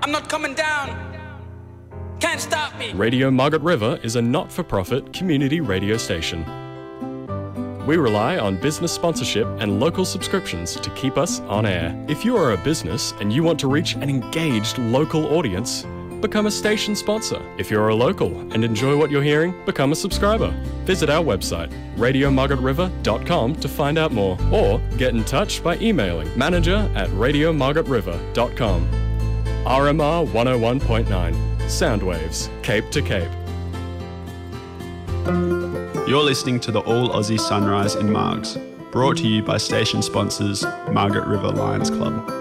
I'm not coming down. Can't stop me. Radio Margaret River is a not-for-profit community radio station. We rely on business sponsorship and local subscriptions to keep us on air. If you are a business and you want to reach an engaged local audience, become a station sponsor. If you're a local and enjoy what you're hearing, become a subscriber. Visit our website, radiomargaretriver.com, to find out more, or get in touch by emailing manager@radiomargaretriver.com. RMR 101.9, Soundwaves, Cape to Cape. You're listening to the All Aussie Sunrise in Margs, brought to you by station sponsors Margaret River Lions Club.